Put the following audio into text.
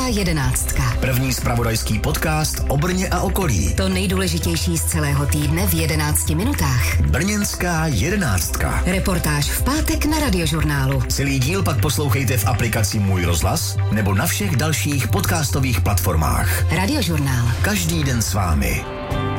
Brněnská jedenáctka. První zpravodajský podcast o Brně a okolí. To nejdůležitější z celého týdne v 11 minutách. Brněnská jedenáctka. Reportáž v pátek na Radiožurnálu. Celý díl pak poslouchejte v aplikaci Můj rozhlas nebo na všech dalších podcastových platformách. Radiožurnál. Každý den s vámi.